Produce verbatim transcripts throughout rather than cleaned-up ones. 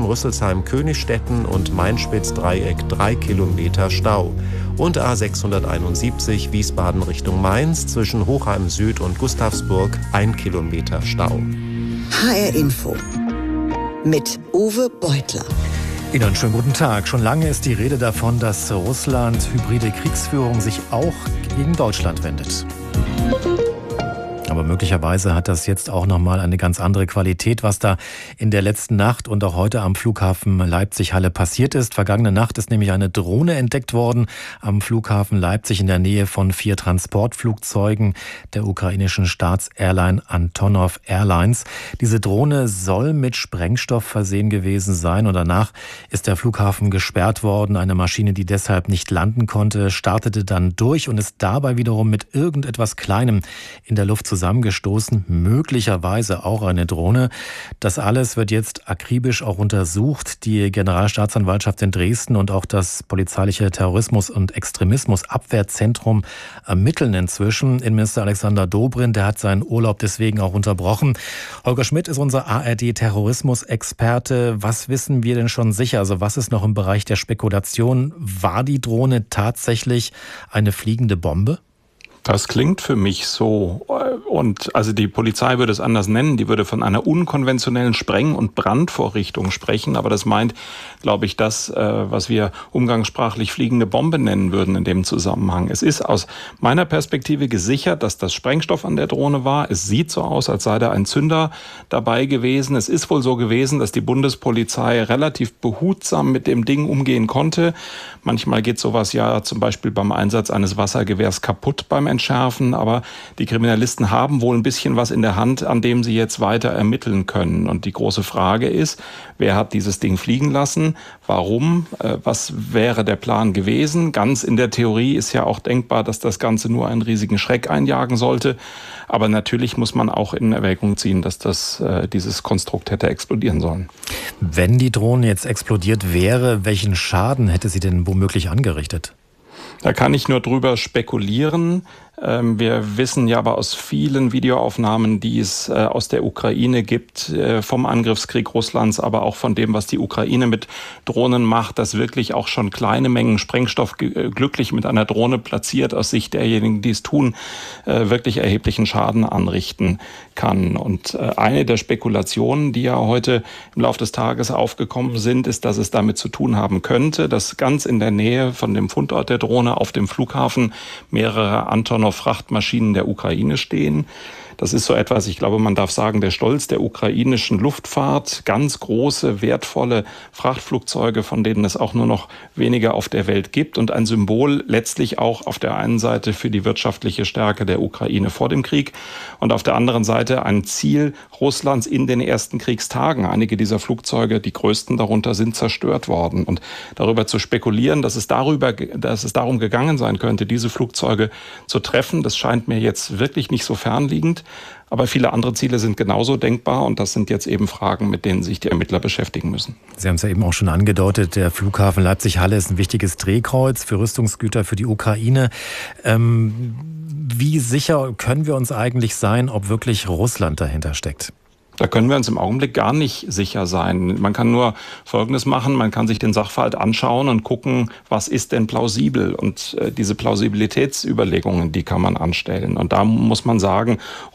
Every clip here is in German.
Rüsselsheim-Königstetten und Main-Spitz-Dreieck drei Kilometer Stau. Und A sechshunderteinundsiebzig Wiesbaden Richtung Mainz zwischen Hochheim Süd und Gustavsburg ein Kilometer Stau. H R Info mit Uwe Beutler. Ihnen einen schönen guten Tag. Schon lange ist die Rede davon, dass Russland hybride Kriegsführung sich auch gegen Deutschland wendet. Aber möglicherweise hat das jetzt auch nochmal eine ganz andere Qualität, was da in der letzten Nacht und auch heute am Flughafen Leipzig-Halle passiert ist. Vergangene Nacht ist nämlich eine Drohne entdeckt worden am Flughafen Leipzig in der Nähe von vier Transportflugzeugen der ukrainischen Staatsairline Antonov Airlines. Diese Drohne soll mit Sprengstoff versehen gewesen sein und danach ist der Flughafen gesperrt worden. Eine Maschine, die deshalb nicht landen konnte, startete dann durch und ist dabei wiederum mit irgendetwas Kleinem in der Luft zusammengestoßen, möglicherweise auch eine Drohne. Das alles wird jetzt akribisch auch untersucht. Die Generalstaatsanwaltschaft in Dresden und auch das polizeiliche Terrorismus- und Extremismusabwehrzentrum ermitteln inzwischen. Innenminister Alexander Dobrindt, der hat seinen Urlaub deswegen auch unterbrochen. Holger Schmidt ist unser A R D-Terrorismusexperte. Was wissen wir denn schon sicher? Also was ist noch im Bereich der Spekulation? War die Drohne tatsächlich eine fliegende Bombe? Das klingt für mich so. Und also die Polizei würde es anders nennen. Die würde von einer unkonventionellen Spreng- und Brandvorrichtung sprechen. Aber das meint, glaube ich, das, was wir umgangssprachlich fliegende Bombe nennen würden in dem Zusammenhang. Es ist aus meiner Perspektive gesichert, dass das Sprengstoff an der Drohne war. Es sieht so aus, als sei da ein Zünder dabei gewesen. Es ist wohl so gewesen, dass die Bundespolizei relativ behutsam mit dem Ding umgehen konnte. Manchmal geht sowas ja zum Beispiel beim Einsatz eines Wassergewehrs kaputt beim Entschärfen, aber die Kriminalisten haben wohl ein bisschen was in der Hand, an dem sie jetzt weiter ermitteln können. Und die große Frage ist, wer hat dieses Ding fliegen lassen? Warum? Was wäre der Plan gewesen? Ganz in der Theorie ist ja auch denkbar, dass das Ganze nur einen riesigen Schreck einjagen sollte. Aber natürlich muss man auch in Erwägung ziehen, dass das, dieses Konstrukt hätte explodieren sollen. Wenn die Drohne jetzt explodiert wäre, welchen Schaden hätte sie denn womöglich angerichtet? Da kann ich nur drüber spekulieren. Wir wissen ja aber aus vielen Videoaufnahmen, die es aus der Ukraine gibt, vom Angriffskrieg Russlands, aber auch von dem, was die Ukraine mit Drohnen macht, dass wirklich auch schon kleine Mengen Sprengstoff glücklich mit einer Drohne platziert, aus Sicht derjenigen, die es tun, wirklich erheblichen Schaden anrichten kann. Und eine der Spekulationen, die ja heute im Laufe des Tages aufgekommen sind, ist, dass es damit zu tun haben könnte, dass ganz in der Nähe von dem Fundort der Drohne auf dem Flughafen mehrere Antonov Frachtmaschinen der Ukraine stehen. Das ist so etwas, ich glaube, man darf sagen, der Stolz der ukrainischen Luftfahrt. Ganz große, wertvolle Frachtflugzeuge, von denen es auch nur noch wenige auf der Welt gibt. Und ein Symbol letztlich auch auf der einen Seite für die wirtschaftliche Stärke der Ukraine vor dem Krieg und auf der anderen Seite ein Ziel Russlands in den ersten Kriegstagen. Einige dieser Flugzeuge, die größten darunter, sind zerstört worden. Und darüber zu spekulieren, dass es darüber, dass es darum gegangen sein könnte, diese Flugzeuge zu treffen, das scheint mir jetzt wirklich nicht so fernliegend. Aber viele andere Ziele sind genauso denkbar und das sind jetzt eben Fragen, mit denen sich die Ermittler beschäftigen müssen. Sie haben es ja eben auch schon angedeutet, der Flughafen Leipzig-Halle ist ein wichtiges Drehkreuz für Rüstungsgüter für die Ukraine. Ähm, wie sicher können wir uns eigentlich sein, ob wirklich Russland dahinter steckt? Da können wir uns im Augenblick gar nicht sicher sein. Man kann nur Folgendes machen, man kann sich den Sachverhalt anschauen und gucken, was ist denn plausibel? Und äh, diese Plausibilitätsüberlegungen, die kann man anstellen. Und da muss man sagen,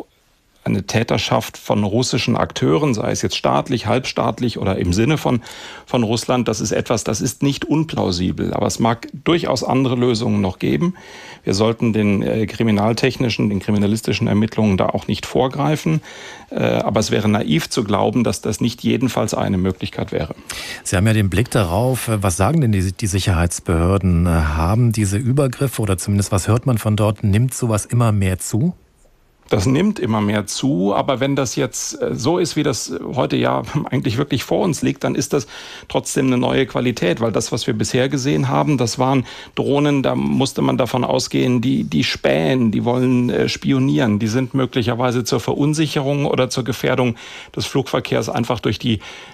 eine Täterschaft von russischen Akteuren, sei es jetzt staatlich, halbstaatlich oder im Sinne von, von Russland, das ist etwas, das ist nicht unplausibel. Aber es mag durchaus andere Lösungen noch geben. Wir sollten den äh, kriminaltechnischen, den kriminalistischen Ermittlungen da auch nicht vorgreifen. Äh, aber es wäre naiv zu glauben, dass das nicht jedenfalls eine Möglichkeit wäre. Sie haben ja den Blick darauf. Was sagen denn die, die Sicherheitsbehörden? Haben diese Übergriffe oder zumindest was hört man von dort, nimmt sowas immer mehr zu? Das nimmt immer mehr zu, aber wenn das jetzt so ist, wie das heute ja eigentlich wirklich vor uns liegt, dann ist das trotzdem eine neue Qualität, weil das, was wir bisher gesehen haben, das waren Drohnen, da musste man davon ausgehen, die, die spähen, die wollen spionieren, die sind möglicherweise zur Verunsicherung oder zur Gefährdung des Flugverkehrs einfach durch die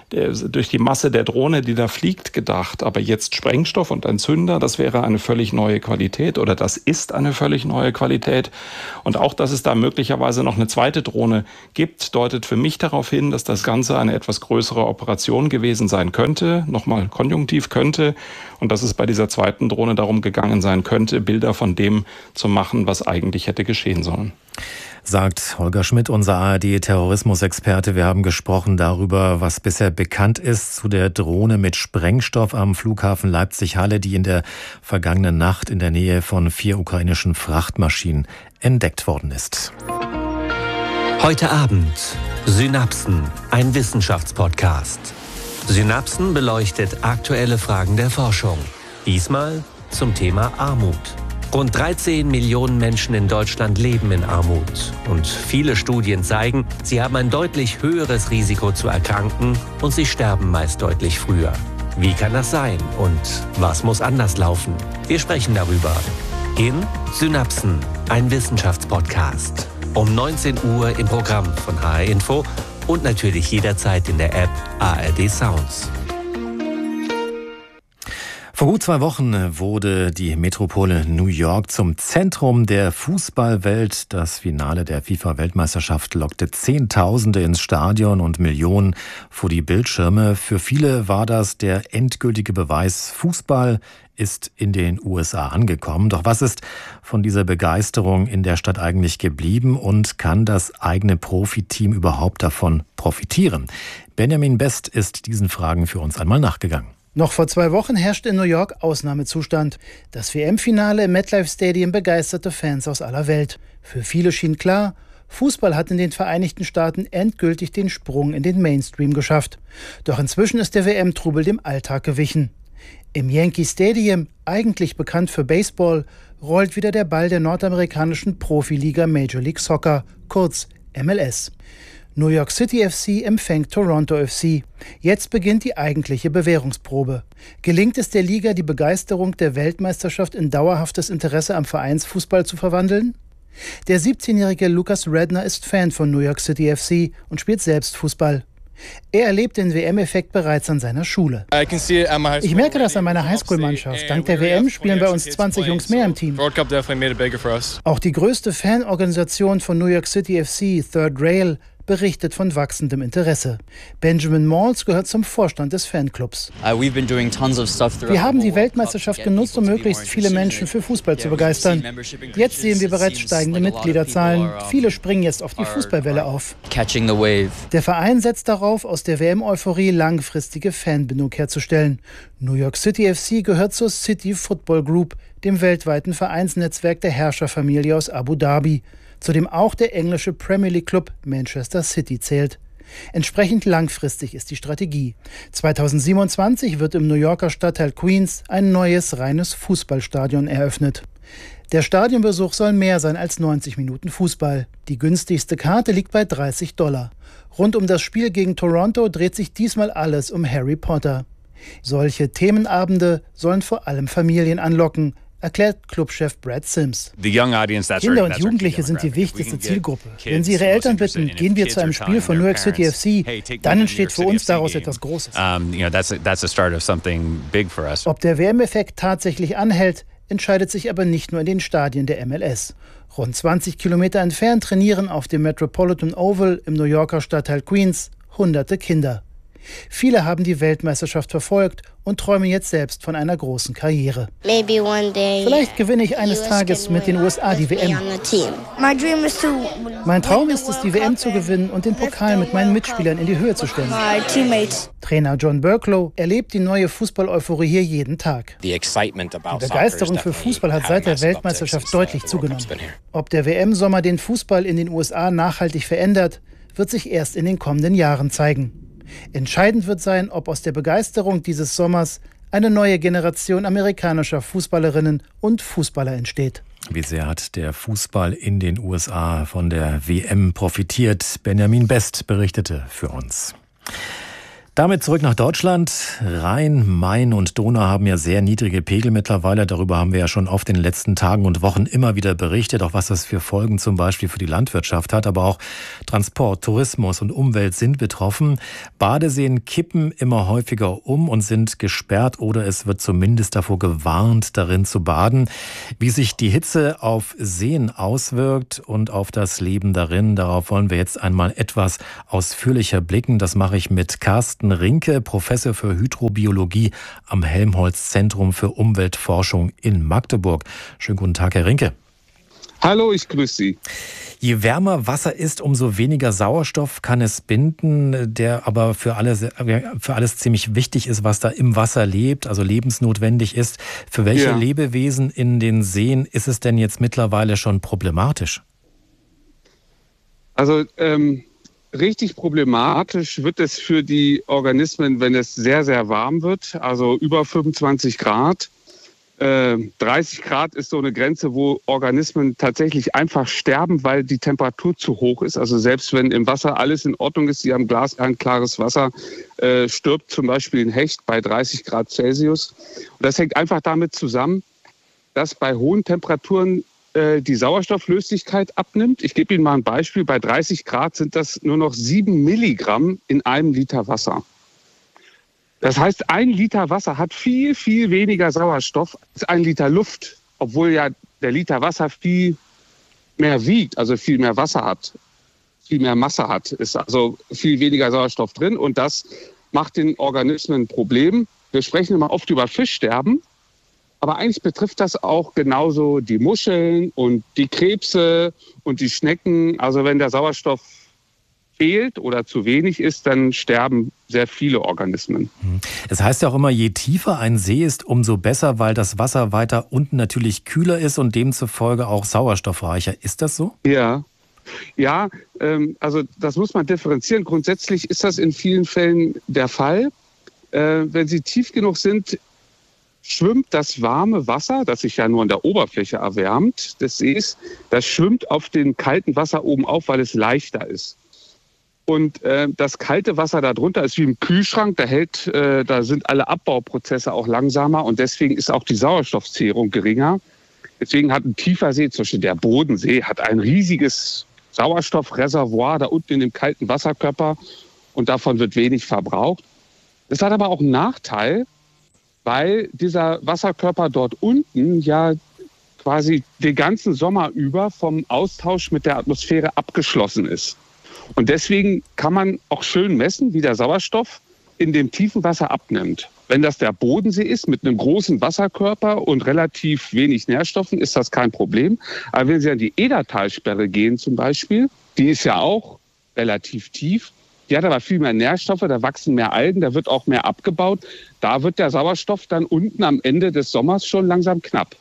der, durch die Masse der Drohne, die da fliegt, gedacht. Aber jetzt Sprengstoff und ein Zünder, das wäre eine völlig neue Qualität oder das ist eine völlig neue Qualität. Und auch, dass es da möglicherweise noch eine zweite Drohne gibt, deutet für mich darauf hin, dass das Ganze eine etwas größere Operation gewesen sein könnte. Nochmal konjunktiv könnte. Und dass es bei dieser zweiten Drohne darum gegangen sein könnte, Bilder von dem zu machen, was eigentlich hätte geschehen sollen. Sagt Holger Schmidt, unser A R D-Terrorismusexperte. Wir haben gesprochen darüber, was bisher bekannt ist zu der Drohne mit Sprengstoff am Flughafen Leipzig-Halle, die in der vergangenen Nacht in der Nähe von vier ukrainischen Frachtmaschinen entdeckt worden ist. Heute Abend Synapsen, ein Wissenschaftspodcast. Synapsen beleuchtet aktuelle Fragen der Forschung. Diesmal zum Thema Armut. Rund dreizehn Millionen Menschen in Deutschland leben in Armut. Und viele Studien zeigen, sie haben ein deutlich höheres Risiko zu erkranken und sie sterben meist deutlich früher. Wie kann das sein und was muss anders laufen? Wir sprechen darüber in Synapsen, ein Wissenschaftspodcast. Um neunzehn Uhr im Programm von H R Info und natürlich jederzeit in der App A R D Sounds. Vor gut zwei Wochen wurde die Metropole New York zum Zentrum der Fußballwelt. Das Finale der FIFA-Weltmeisterschaft lockte Zehntausende ins Stadion und Millionen vor die Bildschirme. Für viele war das der endgültige Beweis, Fußball ist in den U S A angekommen. Doch was ist von dieser Begeisterung in der Stadt eigentlich geblieben und kann das eigene Profiteam überhaupt davon profitieren? Benjamin Best ist diesen Fragen für uns einmal nachgegangen. Noch vor zwei Wochen herrschte in New York Ausnahmezustand. Das W M-Finale im MetLife Stadium begeisterte Fans aus aller Welt. Für viele schien klar, Fußball hat in den Vereinigten Staaten endgültig den Sprung in den Mainstream geschafft. Doch inzwischen ist der W M-Trubel dem Alltag gewichen. Im Yankee Stadium, eigentlich bekannt für Baseball, rollt wieder der Ball der nordamerikanischen Profiliga Major League Soccer, kurz M L S. New York City F C empfängt Toronto F C. Jetzt beginnt die eigentliche Bewährungsprobe. Gelingt es der Liga, die Begeisterung der Weltmeisterschaft in dauerhaftes Interesse am Vereinsfußball zu verwandeln? Der siebzehnjährige Lucas Redner ist Fan von New York City F C und spielt selbst Fußball. Er erlebt den W M-Effekt bereits an seiner Schule. Ich merke das an meiner Highschool-Mannschaft. Dank der W M spielen bei uns zwanzig Jungs mehr im Team. Auch die größte Fanorganisation von New York City F C, Third Rail, berichtet von wachsendem Interesse. Benjamin Malls gehört zum Vorstand des Fanclubs. Wir haben die Weltmeisterschaft genutzt, um möglichst viele Menschen für Fußball zu begeistern. Jetzt sehen wir bereits steigende Mitgliederzahlen. Viele springen jetzt auf die Fußballwelle auf. Der Verein setzt darauf, aus der W M-Euphorie langfristige Fanbindung herzustellen. New York City F C gehört zur City Football Group, dem weltweiten Vereinsnetzwerk der Herrscherfamilie aus Abu Dhabi, zu dem auch der englische Premier League Club Manchester City zählt. Entsprechend langfristig ist die Strategie. zweitausendsiebenundzwanzig wird im New Yorker Stadtteil Queens ein neues reines Fußballstadion eröffnet. Der Stadionbesuch soll mehr sein als neunzig Minuten Fußball. Die günstigste Karte liegt bei dreißig Dollar. Rund um das Spiel gegen Toronto dreht sich diesmal alles um Harry Potter. Solche Themenabende sollen vor allem Familien anlocken, erklärt Clubchef Brad Sims. Kinder und Jugendliche sind die wichtigste Zielgruppe. Wenn sie ihre Eltern bitten, gehen wir zu einem Spiel von New York City F C, dann entsteht für uns daraus etwas Großes. Ob der W M-Effekt tatsächlich anhält, entscheidet sich aber nicht nur in den Stadien der M L S. Rund zwanzig Kilometer entfernt trainieren auf dem Metropolitan Oval im New Yorker Stadtteil Queens hunderte Kinder. Viele haben die Weltmeisterschaft verfolgt und träumen jetzt selbst von einer großen Karriere. Vielleicht gewinne ich eines Tages mit den U S A die W M. Mein Traum ist es, die W M zu gewinnen und den Pokal mit meinen Mitspielern in die Höhe zu stellen. Trainer John Burklow erlebt die neue Fußball-Euphorie hier jeden Tag. Die Begeisterung für Fußball hat seit der Weltmeisterschaft deutlich zugenommen. Ob der W M-Sommer den Fußball in den U S A nachhaltig verändert, wird sich erst in den kommenden Jahren zeigen. Entscheidend wird sein, ob aus der Begeisterung dieses Sommers eine neue Generation amerikanischer Fußballerinnen und Fußballer entsteht. Wie sehr hat der Fußball in den U S A von der W M profitiert? Benjamin Best berichtete für uns. Damit zurück nach Deutschland. Rhein, Main und Donau haben ja sehr niedrige Pegel mittlerweile. Darüber haben wir ja schon oft in den letzten Tagen und Wochen immer wieder berichtet, auch was das für Folgen zum Beispiel für die Landwirtschaft hat. Aber auch Transport, Tourismus und Umwelt sind betroffen. Badeseen kippen immer häufiger um und sind gesperrt oder es wird zumindest davor gewarnt, darin zu baden. Wie sich die Hitze auf Seen auswirkt und auf das Leben darin, darauf wollen wir jetzt einmal etwas ausführlicher blicken. Das mache ich mit Carsten Rinke, Professor für Hydrobiologie am Helmholtz-Zentrum für Umweltforschung in Magdeburg. Schönen guten Tag, Herr Rinke. Hallo, ich grüße Sie. Je wärmer Wasser ist, umso weniger Sauerstoff kann es binden, der aber für alles, für alles ziemlich wichtig ist, was da im Wasser lebt, also lebensnotwendig ist. Für welche ja. Lebewesen in den Seen ist es denn jetzt mittlerweile schon problematisch? Also ähm richtig problematisch wird es für die Organismen, wenn es sehr, sehr warm wird, also über fünfundzwanzig Grad. Äh, dreißig Grad ist so eine Grenze, wo Organismen tatsächlich einfach sterben, weil die Temperatur zu hoch ist. Also selbst wenn im Wasser alles in Ordnung ist, Sie haben Glas, ein klares Wasser, äh, stirbt zum Beispiel ein Hecht bei dreißig Grad Celsius. Und das hängt einfach damit zusammen, dass bei hohen Temperaturen die Sauerstofflöslichkeit abnimmt. Ich gebe Ihnen mal ein Beispiel. Bei dreißig Grad sind das nur noch sieben Milligramm in einem Liter Wasser. Das heißt, ein Liter Wasser hat viel, viel weniger Sauerstoff als ein Liter Luft, obwohl ja der Liter Wasser viel mehr wiegt, also viel mehr Wasser hat, viel mehr Masse hat, ist also viel weniger Sauerstoff drin und das macht den Organismen ein Problem. Wir sprechen immer oft über Fischsterben. Aber eigentlich betrifft das auch genauso die Muscheln und die Krebse und die Schnecken. Also wenn der Sauerstoff fehlt oder zu wenig ist, dann sterben sehr viele Organismen. Es heißt ja auch immer, je tiefer ein See ist, umso besser, weil das Wasser weiter unten natürlich kühler ist und demzufolge auch sauerstoffreicher. Ist das so? Ja. Ja, ähm, also das muss man differenzieren. Grundsätzlich ist das in vielen Fällen der Fall. Äh, wenn sie tief genug sind, schwimmt das warme Wasser, das sich ja nur an der Oberfläche erwärmt des Sees, das schwimmt auf dem kalten Wasser oben auf, weil es leichter ist. Und äh, das kalte Wasser darunter ist wie im Kühlschrank, da, hält, äh, da sind alle Abbauprozesse auch langsamer und deswegen ist auch die Sauerstoffzehrung geringer. Deswegen hat ein tiefer See, zum Beispiel der Bodensee, hat ein riesiges Sauerstoffreservoir da unten in dem kalten Wasserkörper und davon wird wenig verbraucht. Das hat aber auch einen Nachteil, weil dieser Wasserkörper dort unten ja quasi den ganzen Sommer über vom Austausch mit der Atmosphäre abgeschlossen ist. Und deswegen kann man auch schön messen, wie der Sauerstoff in dem tiefen Wasser abnimmt. Wenn das der Bodensee ist mit einem großen Wasserkörper und relativ wenig Nährstoffen, ist das kein Problem. Aber wenn Sie an die Edertalsperre gehen zum Beispiel, die ist ja auch relativ tief, die hat aber viel mehr Nährstoffe, da wachsen mehr Algen, da wird auch mehr abgebaut. Da wird der Sauerstoff dann unten am Ende des Sommers schon langsam knapp.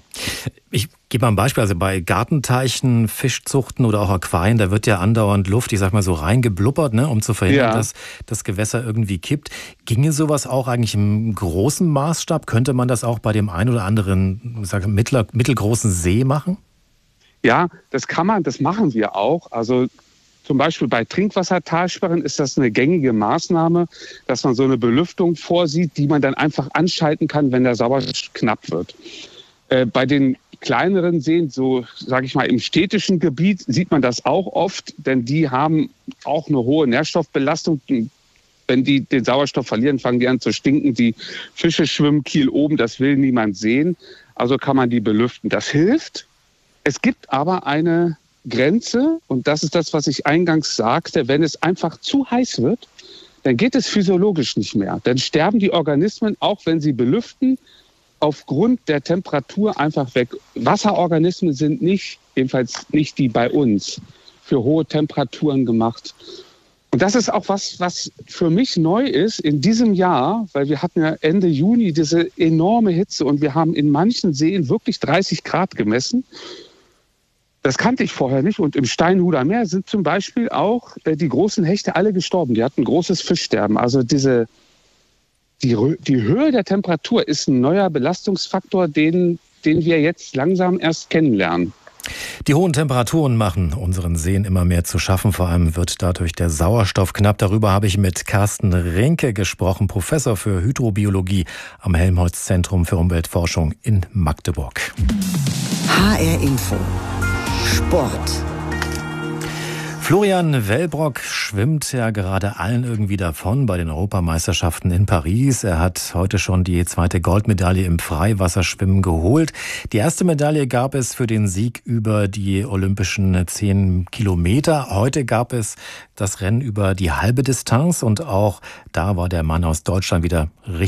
Ich gebe mal ein Beispiel, also bei Gartenteichen, Fischzuchten oder auch Aquarien, da wird ja andauernd Luft, ich sag mal so, reingeblubbert, ne, um zu verhindern, ja. dass das Gewässer irgendwie kippt. Ginge sowas auch eigentlich im großen Maßstab? Könnte man das auch bei dem einen oder anderen, ich sag, mittler, mittelgroßen See machen? Ja, das kann man, das machen wir auch. Also zum Beispiel bei Trinkwassertalsperren ist das eine gängige Maßnahme, dass man so eine Belüftung vorsieht, die man dann einfach anschalten kann, wenn der Sauerstoff knapp wird. Äh, bei den kleineren Seen, so sage ich mal im städtischen Gebiet, sieht man das auch oft, denn die haben auch eine hohe Nährstoffbelastung. Wenn die den Sauerstoff verlieren, fangen die an zu stinken. Die Fische schwimmen kiel oben, das will niemand sehen. Also kann man die belüften. Das hilft. Es gibt aber eine Grenze, und das ist das, was ich eingangs sagte, wenn es einfach zu heiß wird, dann geht es physiologisch nicht mehr. Dann sterben die Organismen, auch wenn sie belüften, aufgrund der Temperatur einfach weg. Wasserorganismen sind nicht, jedenfalls nicht die bei uns, für hohe Temperaturen gemacht. Und das ist auch was, was für mich neu ist in diesem Jahr, weil wir hatten ja Ende Juni diese enorme Hitze und wir haben in manchen Seen wirklich dreißig Grad gemessen. Das kannte ich vorher nicht. Und im Steinhuder Meer sind zum Beispiel auch äh, die großen Hechte alle gestorben. Die hatten großes Fischsterben. Also diese, die, die Höhe der Temperatur ist ein neuer Belastungsfaktor, den, den wir jetzt langsam erst kennenlernen. Die hohen Temperaturen machen unseren Seen immer mehr zu schaffen. Vor allem wird dadurch der Sauerstoff knapp. Darüber habe ich mit Carsten Rinke gesprochen, Professor für Hydrobiologie am Helmholtz-Zentrum für Umweltforschung in Magdeburg. H R Info. Sport. Florian Wellbrock schwimmt ja gerade allen irgendwie davon bei den Europameisterschaften in Paris. Er hat heute schon die zweite Goldmedaille im Freiwasserschwimmen geholt. Die erste Medaille gab es für den Sieg über die olympischen zehn Kilometer. Heute gab es das Rennen über die halbe Distanz und auch da war der Mann aus Deutschland wieder richtig